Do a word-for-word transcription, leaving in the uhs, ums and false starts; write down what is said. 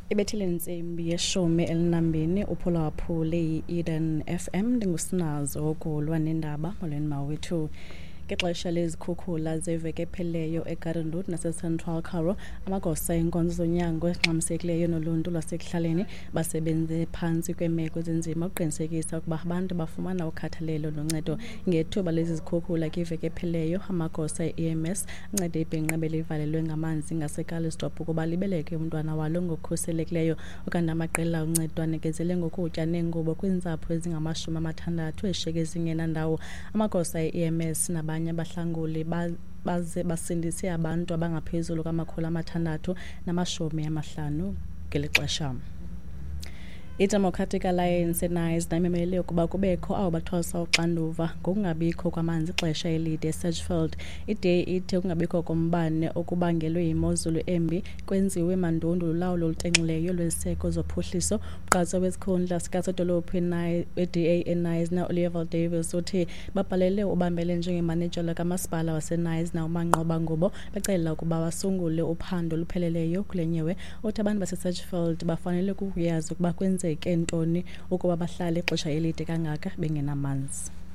Ibethile insimbi yeshumi elinambini uphulaphuli Eden F M ndingusinazo okulwa nendaba molweni mawethu. Ngexesha lezikhukhula zeveke epheleyo eGarden Road naseCentral Karoo, amagosa enkonzo zonyango exhamsekileyo noluntu lwasekuhlaleni basebenze phantsi kweemeko ezinzima ukuqinisekisa ukuba abantu bafumana ukhathalelo noncedo ngethuba lezi zikhukhula kwiveke epheleyo. Amagosa e-E M S ancede ibhinqa belivalelwe ngamanzi ngaseKalistop ukuba libeleke umntwana walo ngokukhuselekileyo, okanti amaqela oncedo anikezele ngokutya neengubo kwiintsapho ezingamashumi amathandathu eshiyeke zingenandawo. Amagosa e-E M S naba abanye abahlanguli baze basindise abantu abangaphezulu kwamakhulu amathandathu namashumi amahlanu ngeli xesha. I-Democratic Alliance eNice nayimemele ukuba kubekho abo bathwalisa uxanduva ngokungabikho kwamanzi ixesha elide eSedgefield. I-D A ithi ukungabikho kombane okubangelwe yimozulu embi kwenziwe mandundu lulawulo olutenxileyo lweziseko zophuhliso. Uqatso wesikhundla sikasedolophu we-D A eNice na-Oliver Davis uthi babhalele ubambele njengemanejala kamasipala waseNice na uManqoba Ngubo becela ukuba basungule uphando lupheleleyo kule nyewe. Uthi abantu baseSedgefield bafanele ukuyazi ukuba kwenze ke ntoni ukuba bahlale ixesha elide kangaka bengenamanzi.